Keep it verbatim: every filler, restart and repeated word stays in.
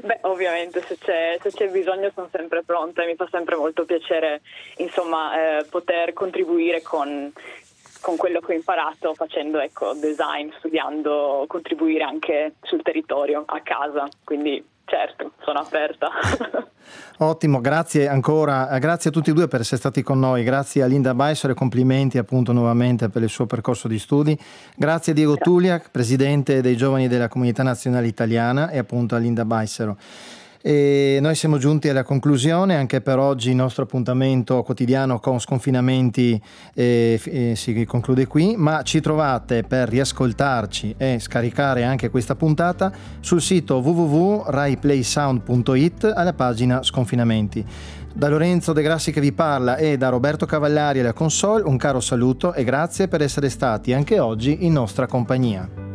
Beh, ovviamente se c'è, se c'è bisogno sono sempre pronta e mi fa sempre molto piacere, insomma, eh, poter contribuire con, con quello che ho imparato facendo, ecco, design, studiando, contribuire anche sul territorio, a casa, quindi certo, sono aperta. Ottimo, grazie ancora, grazie a tutti e due per essere stati con noi, grazie a Linda Baissero e complimenti appunto nuovamente per il suo percorso di studi, grazie a Diego Grazie. Tuliak, presidente dei giovani della Comunità Nazionale Italiana, e appunto a Linda Baissero. E noi siamo giunti alla conclusione anche per oggi. Il nostro appuntamento quotidiano con Sconfinamenti eh, eh, si conclude qui, ma ci trovate per riascoltarci e scaricare anche questa puntata sul sito w w w punto rai play sound punto i t alla pagina Sconfinamenti. Da Lorenzo De Grassi che vi parla e da Roberto Cavallari alla console un caro saluto e grazie per essere stati anche oggi in nostra compagnia.